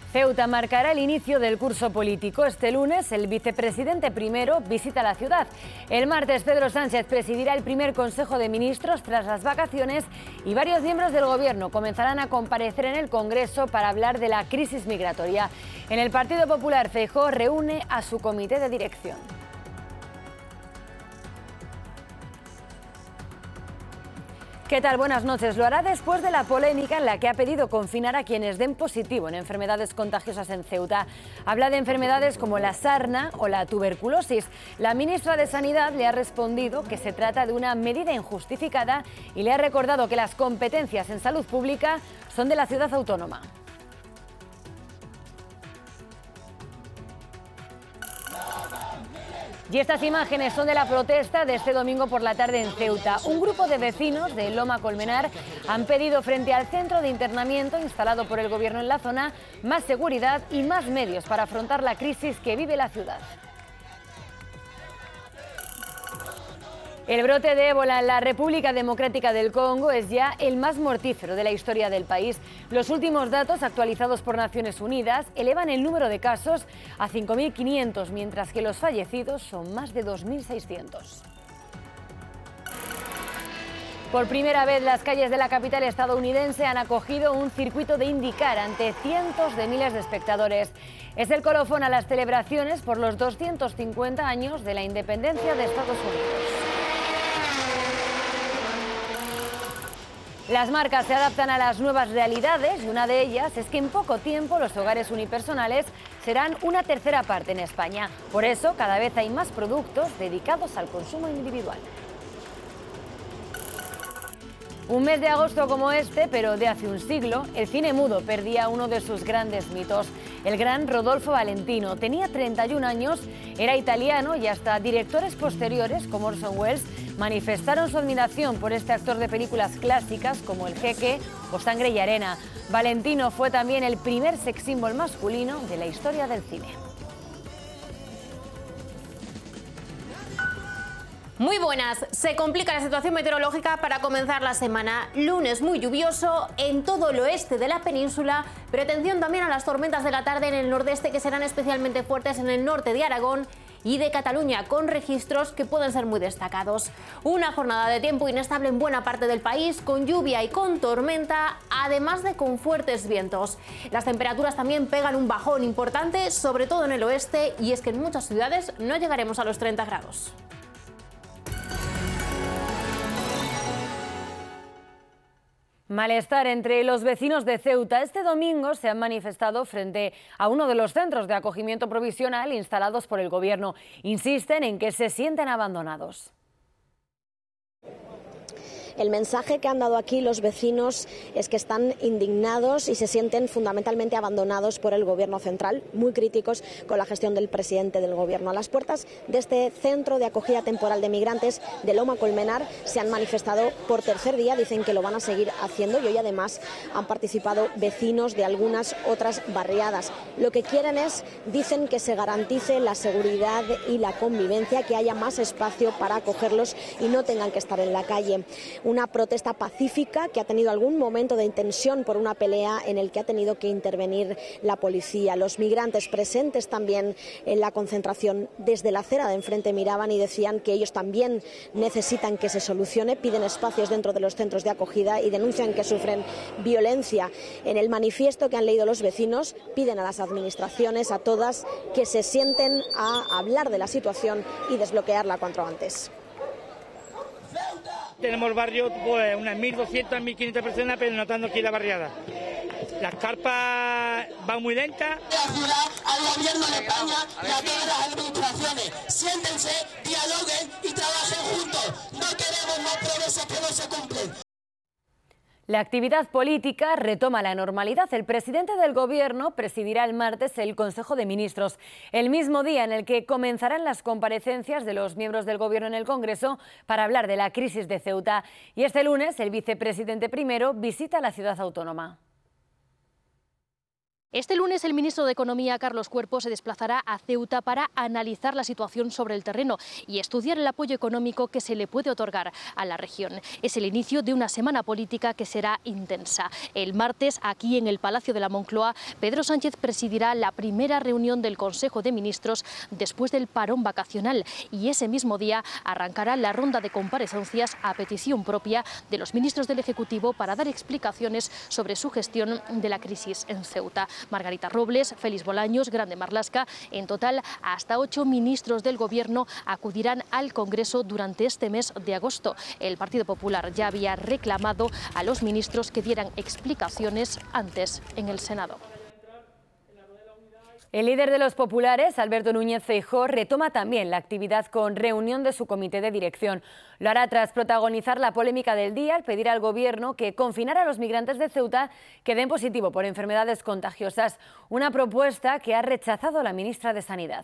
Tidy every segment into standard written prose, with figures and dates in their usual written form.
Ceuta marcará el inicio del curso político. Este lunes, el vicepresidente primero visita la ciudad. El martes, Pedro Sánchez presidirá el primer Consejo de Ministros tras las vacaciones y varios miembros del Gobierno comenzarán a comparecer en el Congreso para hablar de la crisis migratoria. En el Partido Popular, Feijóo reúne a su comité de dirección. ¿Qué tal? Buenas noches. Lo hará después de la polémica en la que ha pedido confinar a quienes den positivo en enfermedades contagiosas en Ceuta. Habla de enfermedades como la sarna o la tuberculosis. La ministra de Sanidad le ha respondido que se trata de una medida injustificada y le ha recordado que las competencias en salud pública son de la ciudad autónoma. Y estas imágenes son de la protesta de este domingo por la tarde en Ceuta. Un grupo de vecinos de Loma Colmenar han pedido frente al centro de internamiento instalado por el Gobierno en la zona más seguridad y más medios para afrontar la crisis que vive la ciudad. El brote de ébola en la República Democrática del Congo es ya el más mortífero de la historia del país. Los últimos datos actualizados por Naciones Unidas elevan el número de casos a 5.500, mientras que los fallecidos son más de 2.600. Por primera vez, las calles de la capital estadounidense han acogido un circuito de IndyCar ante cientos de miles de espectadores. Es el colofón a las celebraciones por los 250 años de la independencia de Estados Unidos. Las marcas se adaptan a las nuevas realidades y una de ellas es que en poco tiempo los hogares unipersonales serán una tercera parte en España. Por eso, cada vez hay más productos dedicados al consumo individual. Un mes de agosto como este, pero de hace un siglo, el cine mudo perdía uno de sus grandes mitos. El gran Rodolfo Valentino tenía 31 años, era italiano y hasta directores posteriores como Orson Welles manifestaron su admiración por este actor de películas clásicas como El Jeque o Sangre y Arena. Valentino fue también el primer sex symbol masculino de la historia del cine. Muy buenas. Se complica la situación meteorológica para comenzar la semana. Lunes muy lluvioso en todo el oeste de la península, pero atención también a las tormentas de la tarde en el nordeste, que serán especialmente fuertes en el norte de Aragón y de Cataluña, con registros que pueden ser muy destacados. Una jornada de tiempo inestable en buena parte del país, con lluvia y con tormenta, además de con fuertes vientos. Las temperaturas también pegan un bajón importante, sobre todo en el oeste, y es que en muchas ciudades no llegaremos a los 30 grados. Malestar entre los vecinos de Ceuta. Este domingo se han manifestado frente a uno de los centros de acogimiento provisional instalados por el Gobierno. Insisten en que se sienten abandonados. El mensaje que han dado aquí los vecinos es que están indignados y se sienten fundamentalmente abandonados por el Gobierno central, muy críticos con la gestión del presidente del Gobierno. A las puertas de este centro de acogida temporal de migrantes de Loma Colmenar se han manifestado por tercer día, dicen que lo van a seguir haciendo, y hoy además han participado vecinos de algunas otras barriadas. Lo que quieren es, dicen, que se garantice la seguridad y la convivencia, que haya más espacio para acogerlos y no tengan que estar en la calle. Una protesta pacífica que ha tenido algún momento de tensión por una pelea en el que ha tenido que intervenir la policía. Los migrantes presentes también en la concentración desde la acera de enfrente miraban y decían que ellos también necesitan que se solucione, piden espacios dentro de los centros de acogida y denuncian que sufren violencia. En el manifiesto que han leído los vecinos piden a las administraciones, a todas, que se sienten a hablar de la situación y desbloquearla cuanto antes. Tenemos barrio, pues unas 1.200, 1.500 personas pernoctando aquí en la barriada. Las carpas van muy lentas. La ciudad, al Gobierno de España y a todas las administraciones. Siéntense, dialoguen y trabajen juntos. No queremos más promesas que no se cumplen. La actividad política retoma la normalidad. El presidente del Gobierno presidirá el martes el Consejo de Ministros, el mismo día en el que comenzarán las comparecencias de los miembros del Gobierno en el Congreso para hablar de la crisis de Ceuta. Y este lunes el vicepresidente primero visita la ciudad autónoma. Este lunes el ministro de Economía, Carlos Cuerpo, se desplazará a Ceuta para analizar la situación sobre el terreno y estudiar el apoyo económico que se le puede otorgar a la región. Es el inicio de una semana política que será intensa. El martes, aquí en el Palacio de la Moncloa, Pedro Sánchez presidirá la primera reunión del Consejo de Ministros después del parón vacacional y ese mismo día arrancará la ronda de comparecencias a petición propia de los ministros del Ejecutivo para dar explicaciones sobre su gestión de la crisis en Ceuta. Margarita Robles, Félix Bolaños, Grande Marlaska, en total hasta 8 ministros del Gobierno acudirán al Congreso durante este mes de agosto. El Partido Popular ya había reclamado a los ministros que dieran explicaciones antes en el Senado. El líder de los populares, Alberto Núñez Feijóo, retoma también la actividad con reunión de su comité de dirección. Lo hará tras protagonizar la polémica del día al pedir al Gobierno que confinara a los migrantes de Ceuta que den positivo por enfermedades contagiosas, una propuesta que ha rechazado la ministra de Sanidad.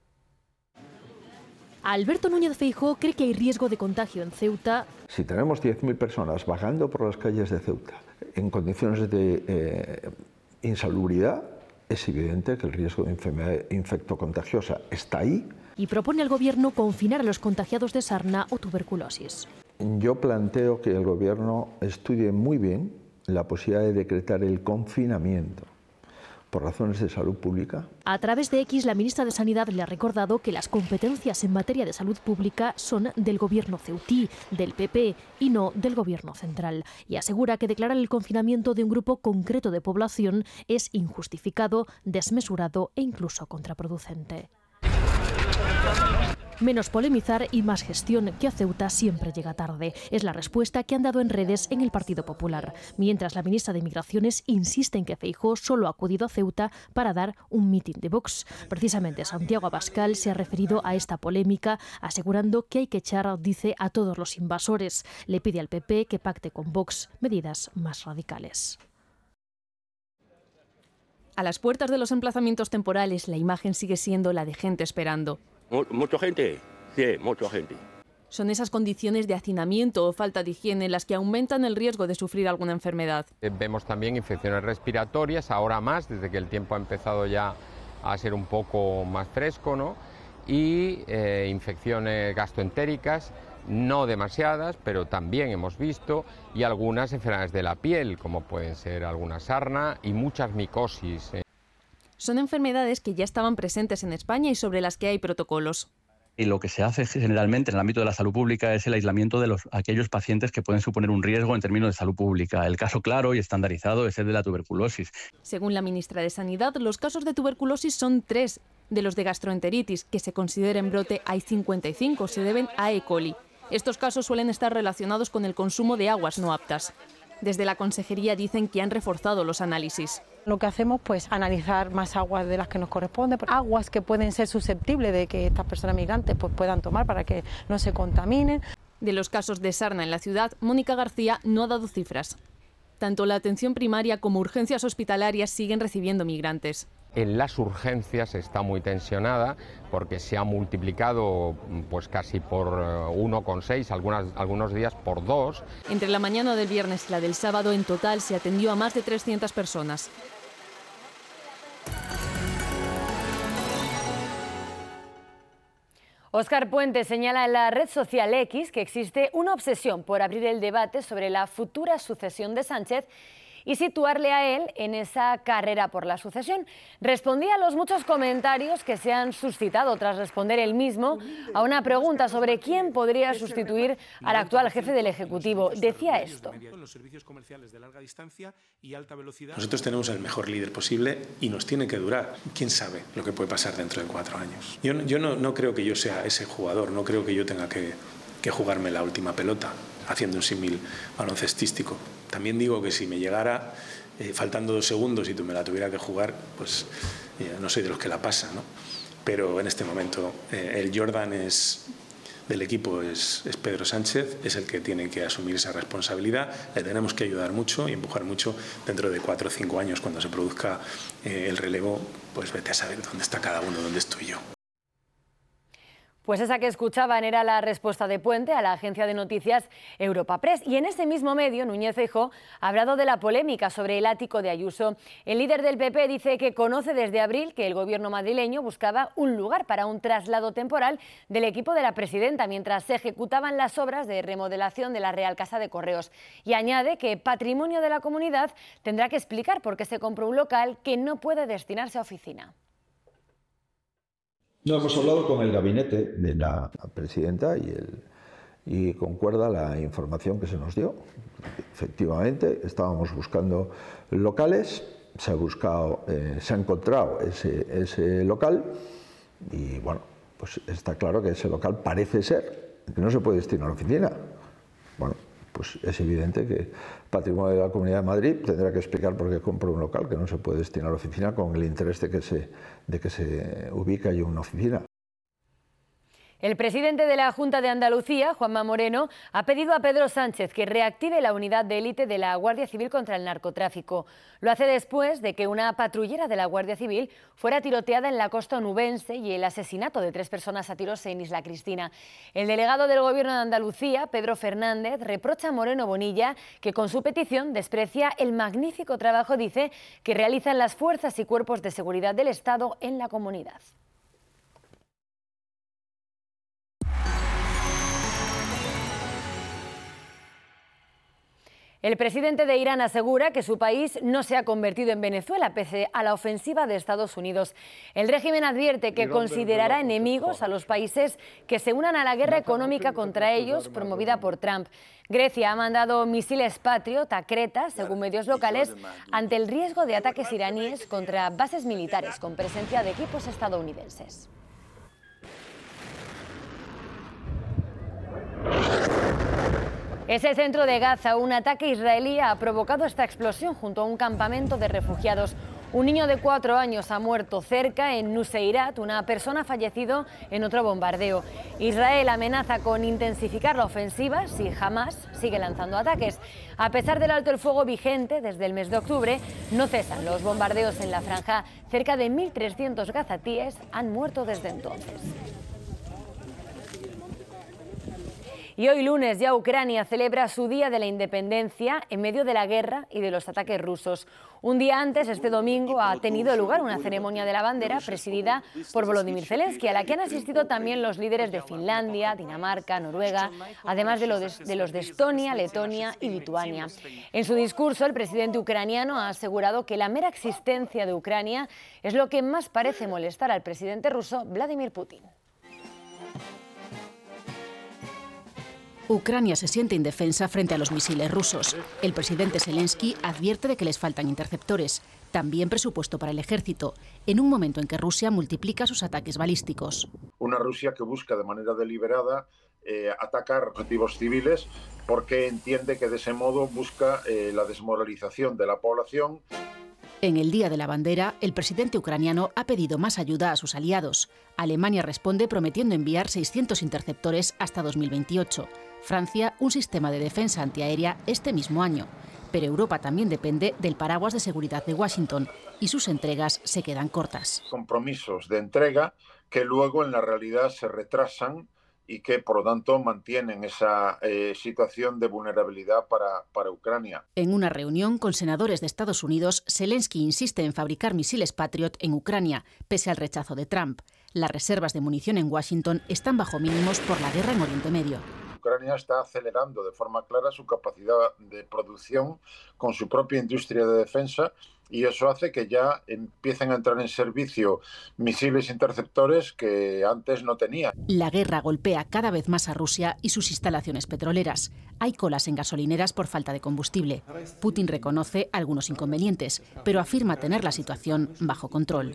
Alberto Núñez Feijóo cree que hay riesgo de contagio en Ceuta. Si tenemos 10.000 personas vagando por las calles de Ceuta en condiciones de insalubridad, es evidente que el riesgo de enfermedad infectocontagiosa está ahí. Y propone al Gobierno confinar a los contagiados de sarna o tuberculosis. Yo planteo que el Gobierno estudie muy bien la posibilidad de decretar el confinamiento por razones de salud pública. A través de X, la ministra de Sanidad le ha recordado que las competencias en materia de salud pública son del Gobierno ceutí, del PP y no del Gobierno central. Y asegura que declarar el confinamiento de un grupo concreto de población es injustificado, desmesurado e incluso contraproducente. Menos polemizar y más gestión, que a Ceuta siempre llega tarde. Es la respuesta que han dado en redes en el Partido Popular. Mientras la ministra de Migraciones insiste en que Feijóo solo ha acudido a Ceuta para dar un mitin de Vox. Precisamente Santiago Abascal se ha referido a esta polémica, asegurando que hay que echar, dice, a todos los invasores. Le pide al PP que pacte con Vox medidas más radicales. A las puertas de los emplazamientos temporales, la imagen sigue siendo la de gente esperando. Mucha gente, sí, mucha gente. Son esas condiciones de hacinamiento o falta de higiene las que aumentan el riesgo de sufrir alguna enfermedad. Vemos también infecciones respiratorias, ahora más, desde que el tiempo ha empezado ya a ser un poco más fresco, ¿no? Y infecciones gastroentéricas, no demasiadas, pero también hemos visto, y algunas enfermedades de la piel, como pueden ser alguna sarna y muchas micosis. Son enfermedades que ya estaban presentes en España y sobre las que hay protocolos. Y lo que se hace generalmente en el ámbito de la salud pública es el aislamiento de aquellos pacientes que pueden suponer un riesgo en términos de salud pública. El caso claro y estandarizado es el de la tuberculosis. Según la ministra de Sanidad, los casos de tuberculosis son 3. De los de gastroenteritis, que se considera en brote, hay 55, se deben a E. coli. Estos casos suelen estar relacionados con el consumo de aguas no aptas. Desde la consejería dicen que han reforzado los análisis. Lo que hacemos pues analizar más aguas de las que nos corresponden, aguas que pueden ser susceptibles de que estas personas migrantes pues puedan tomar para que no se contaminen. De los casos de sarna en la ciudad, Mónica García no ha dado cifras. Tanto la atención primaria como urgencias hospitalarias siguen recibiendo migrantes. En las urgencias está muy tensionada porque se ha multiplicado pues casi por 1,6, algunos días por 2. Entre la mañana del viernes y la del sábado, en total se atendió a más de 300 personas. Óscar Puente señala en la red social X que existe una obsesión por abrir el debate sobre la futura sucesión de Sánchez y situarle a él en esa carrera por la sucesión. Respondía a los muchos comentarios que se han suscitado tras responder él mismo a una pregunta sobre quién podría sustituir al actual jefe del Ejecutivo. Decía esto: nosotros tenemos el mejor líder posible y nos tiene que durar. ¿Quién sabe lo que puede pasar dentro de 4 años? Yo no creo que yo sea ese jugador, no creo que yo tenga que jugarme la última pelota, haciendo un símil baloncestístico. También digo que si me llegara faltando 2 segundos y tú me la tuviera que jugar, pues no soy de los que la pasa, ¿no? Pero en este momento el Jordan del equipo es Pedro Sánchez, es el que tiene que asumir esa responsabilidad. Le tenemos que ayudar mucho y empujar mucho. Dentro de 4 o 5 años, cuando se produzca el relevo, pues vete a saber dónde está cada uno, dónde estoy yo. Pues esa que escuchaban era la respuesta de Puente a la agencia de noticias Europa Press. Y en ese mismo medio, Núñez Feijóo ha hablado de la polémica sobre el ático de Ayuso. El líder del PP dice que conoce desde abril que el gobierno madrileño buscaba un lugar para un traslado temporal del equipo de la presidenta mientras se ejecutaban las obras de remodelación de la Real Casa de Correos. Y añade que Patrimonio de la Comunidad tendrá que explicar por qué se compró un local que no puede destinarse a oficina. No, hemos hablado con el gabinete de la presidenta y concuerda la información que se nos dio. Efectivamente, estábamos buscando locales, se ha encontrado ese local y bueno, pues está claro que ese local parece ser que no se puede destinar a la oficina. Bueno, pues es evidente que Patrimonio de la Comunidad de Madrid tendrá que explicar por qué compró un local que no se puede destinar a la oficina con el interés de que se ubique allí una oficina. El presidente de la Junta de Andalucía, Juanma Moreno, ha pedido a Pedro Sánchez que reactive la unidad de élite de la Guardia Civil contra el narcotráfico. Lo hace después de que una patrullera de la Guardia Civil fuera tiroteada en la costa onubense y el asesinato de 3 personas a tiros en Isla Cristina. El delegado del Gobierno de Andalucía, Pedro Fernández, reprocha a Moreno Bonilla que con su petición desprecia el magnífico trabajo, dice, que realizan las fuerzas y cuerpos de seguridad del Estado en la comunidad. El presidente de Irán asegura que su país no se ha convertido en Venezuela pese a la ofensiva de Estados Unidos. El régimen advierte que considerará enemigos a los países que se unan a la guerra económica contra ellos promovida por Trump. Grecia ha mandado misiles Patriot a Creta, según medios locales, ante el riesgo de ataques iraníes contra bases militares con presencia de equipos estadounidenses. Es el centro de Gaza. Un ataque israelí ha provocado esta explosión junto a un campamento de refugiados. Un niño de 4 años ha muerto cerca en Nuseirat, una persona ha fallecido en otro bombardeo. Israel amenaza con intensificar la ofensiva si Hamás sigue lanzando ataques. A pesar del alto el fuego vigente desde el mes de octubre, no cesan los bombardeos en la franja. Cerca de 1.300 gazatíes han muerto desde entonces. Y hoy lunes ya Ucrania celebra su Día de la Independencia en medio de la guerra y de los ataques rusos. Un día antes, este domingo, ha tenido lugar una ceremonia de la bandera presidida por Volodymyr Zelensky, a la que han asistido también los líderes de Finlandia, Dinamarca, Noruega, además de los de Estonia, Letonia y Lituania. En su discurso, el presidente ucraniano ha asegurado que la mera existencia de Ucrania es lo que más parece molestar al presidente ruso Vladimir Putin. Ucrania se siente indefensa frente a los misiles rusos. El presidente Zelensky advierte de que les faltan interceptores, también presupuesto para el ejército, en un momento en que Rusia multiplica sus ataques balísticos. Una Rusia que busca de manera deliberada atacar objetivos civiles porque entiende que de ese modo busca la desmoralización de la población. En el Día de la Bandera, el presidente ucraniano ha pedido más ayuda a sus aliados. Alemania responde prometiendo enviar 600 interceptores hasta 2028. Francia, un sistema de defensa antiaérea este mismo año. Pero Europa también depende del paraguas de seguridad de Washington y sus entregas se quedan cortas. Compromisos de entrega que luego en la realidad se retrasan y que, por lo tanto, mantienen esa situación de vulnerabilidad para Ucrania. En una reunión con senadores de Estados Unidos, Zelensky insiste en fabricar misiles Patriot en Ucrania, pese al rechazo de Trump. Las reservas de munición en Washington están bajo mínimos por la guerra en Oriente Medio. Ucrania está acelerando de forma clara su capacidad de producción con su propia industria de defensa y eso hace que ya empiecen a entrar en servicio misiles interceptores que antes no tenía. La guerra golpea cada vez más a Rusia y sus instalaciones petroleras. Hay colas en gasolineras por falta de combustible. Putin reconoce algunos inconvenientes, pero afirma tener la situación bajo control.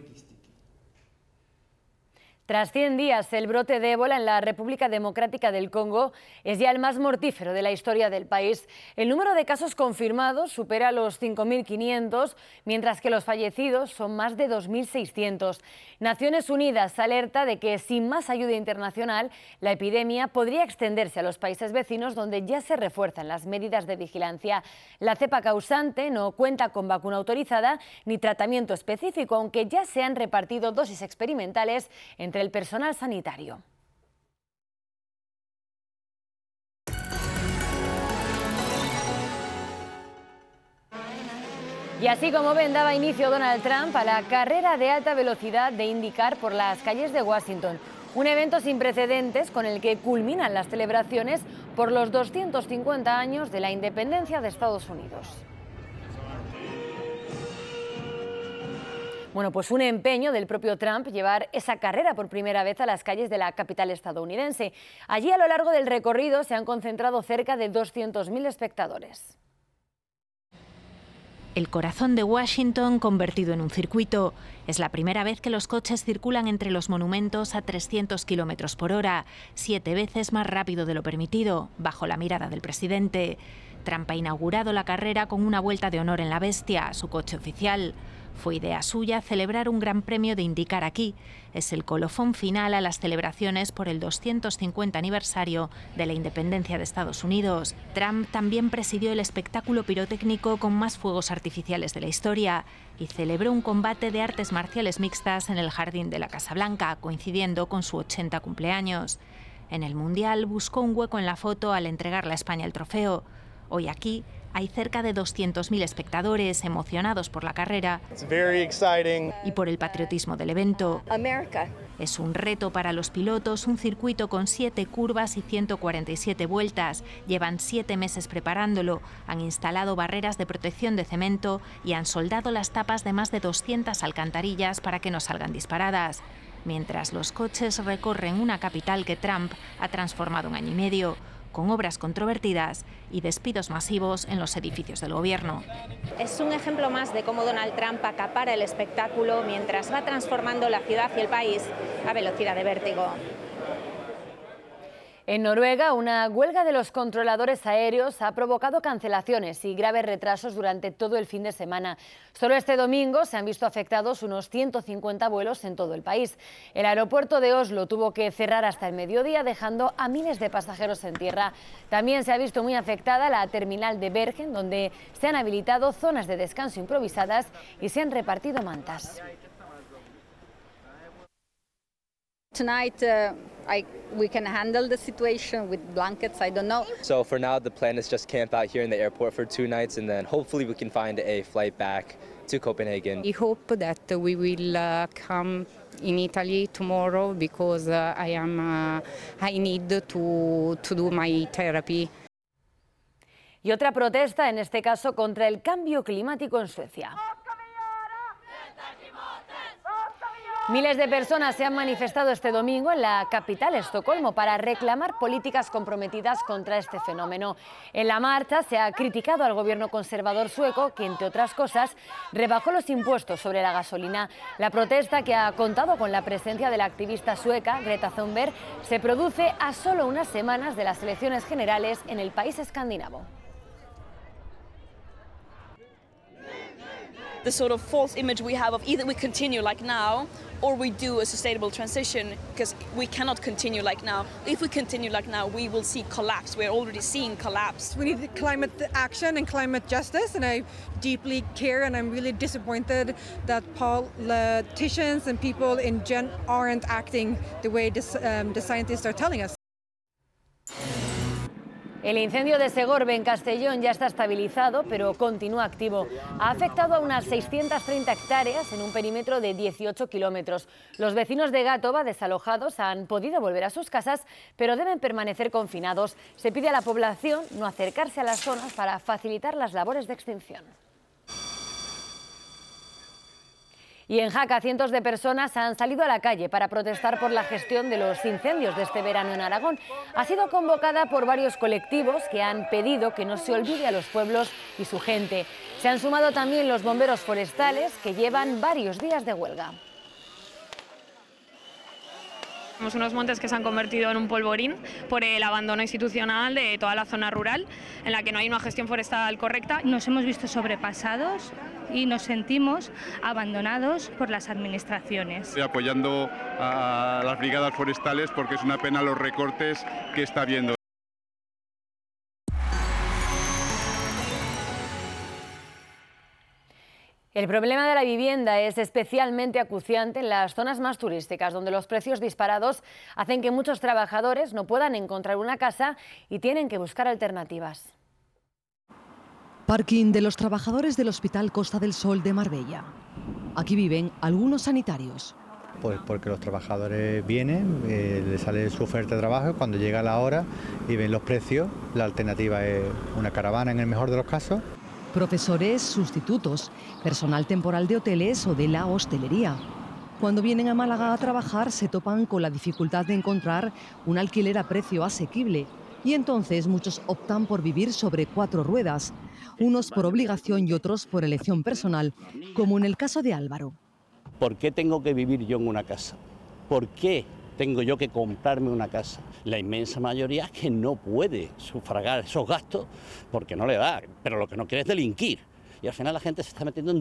Tras 100 días, el brote de ébola en la República Democrática del Congo es ya el más mortífero de la historia del país. El número de casos confirmados supera los 5.500, mientras que los fallecidos son más de 2.600. Naciones Unidas alerta de que sin más ayuda internacional, la epidemia podría extenderse a los países vecinos donde ya se refuerzan las medidas de vigilancia. La cepa causante no cuenta con vacuna autorizada ni tratamiento específico, aunque ya se han repartido dosis experimentales entre el personal sanitario. Y así como ven, daba inicio Donald Trump a la carrera de alta velocidad de IndyCar por las calles de Washington. Un evento sin precedentes con el que culminan las celebraciones por los 250 años de la independencia de Estados Unidos. Bueno, pues un empeño del propio Trump llevar esa carrera por primera vez a las calles de la capital estadounidense. Allí, a lo largo del recorrido, se han concentrado cerca de 200.000 espectadores. El corazón de Washington convertido en un circuito. Es la primera vez que los coches circulan entre los monumentos a 300 km por hora, 7 veces más rápido de lo permitido, bajo la mirada del presidente. Trump ha inaugurado la carrera con una vuelta de honor en la Bestia, su coche oficial. Fue idea suya celebrar un gran premio de IndyCar aquí. Es el colofón final a las celebraciones por el 250 aniversario de la independencia de Estados Unidos. Trump también presidió el espectáculo pirotécnico con más fuegos artificiales de la historia y celebró un combate de artes marciales mixtas en el jardín de la Casa Blanca, coincidiendo con su 80 cumpleaños. En el Mundial buscó un hueco en la foto al entregarle a España el trofeo. Hoy aquí hay cerca de 200.000 espectadores emocionados por la carrera y por el patriotismo del evento. Es un reto para los pilotos, un circuito con 7 curvas y 147 vueltas. Llevan 7 meses preparándolo, han instalado barreras de protección de cemento y han soldado las tapas de más de 200 alcantarillas para que no salgan disparadas. Mientras los coches recorren una capital que Trump ha transformado en año y medio, con obras controvertidas y despidos masivos en los edificios del gobierno. Es un ejemplo más de cómo Donald Trump acapara el espectáculo mientras va transformando la ciudad y el país a velocidad de vértigo. En Noruega, una huelga de los controladores aéreos ha provocado cancelaciones y graves retrasos durante todo el fin de semana. Solo este domingo se han visto afectados unos 150 vuelos en todo el país. El aeropuerto de Oslo tuvo que cerrar hasta el mediodía, dejando a miles de pasajeros en tierra. También se ha visto muy afectada la terminal de Bergen, donde se han habilitado zonas de descanso improvisadas y se han repartido mantas. Tonight, we can handle the situation with blankets, I don't know. So for now, the plan is just camp out here in the airport for 2 nights, and then hopefully we can find a flight back to Copenhagen. I hope that we will come in Italy tomorrow because I need to do my therapy. Y otra protesta, en este caso contra el cambio climático en Suecia. Miles de personas se han manifestado este domingo en la capital, Estocolmo, para reclamar políticas comprometidas contra este fenómeno. En la marcha se ha criticado al gobierno conservador sueco, que, entre otras cosas, rebajó los impuestos sobre la gasolina. La protesta, que ha contado con la presencia de la activista sueca Greta Thunberg, se produce a solo unas semanas de las elecciones generales en el país escandinavo. The sort of false image we have of either we continue like now or we do a sustainable transition, because we cannot continue like now. If we continue like now, we will see collapse. We're already seeing collapse. We need climate action and climate justice, and I deeply care, and I'm really disappointed that politicians and people in gen aren't acting the way the scientists are telling us. El incendio de Segorbe, en Castellón, ya está estabilizado, pero continúa activo. Ha afectado a unas 630 hectáreas en un perímetro de 18 kilómetros. Los vecinos de Gátova, desalojados, han podido volver a sus casas, pero deben permanecer confinados. Se pide a la población no acercarse a las zonas para facilitar las labores de extinción. Y en Jaca, cientos de personas han salido a la calle para protestar por la gestión de los incendios de este verano en Aragón. Ha sido convocada por varios colectivos que han pedido que no se olvide a los pueblos y su gente. Se han sumado también los bomberos forestales, que llevan varios días de huelga. Tenemos unos montes que se han convertido en un polvorín por el abandono institucional de toda la zona rural, en la que no hay una gestión forestal correcta. Nos hemos visto sobrepasados y nos sentimos abandonados por las administraciones. Estoy apoyando a las brigadas forestales porque es una pena los recortes que está habiendo. El problema de la vivienda es especialmente acuciante en las zonas más turísticas, donde los precios disparados hacen que muchos trabajadores no puedan encontrar una casa y tienen que buscar alternativas. Parking de los trabajadores del Hospital Costa del Sol de Marbella. Aquí viven algunos sanitarios. Pues porque los trabajadores vienen, les sale su oferta de trabajo, cuando llega la hora y ven los precios, la alternativa es una caravana en el mejor de los casos. Profesores, sustitutos, personal temporal de hoteles o de la hostelería. Cuando vienen a Málaga a trabajar se topan con la dificultad de encontrar un alquiler a precio asequible y entonces muchos optan por vivir sobre 4 ruedas, unos por obligación y otros por elección personal, como en el caso de Álvaro. ¿Por qué tengo que vivir yo en una casa? ¿Por qué tengo yo que comprarme una casa? La inmensa mayoría es que no puede sufragar esos gastos porque no le da, pero lo que no quiere es delinquir. Y al final la gente se está metiendo en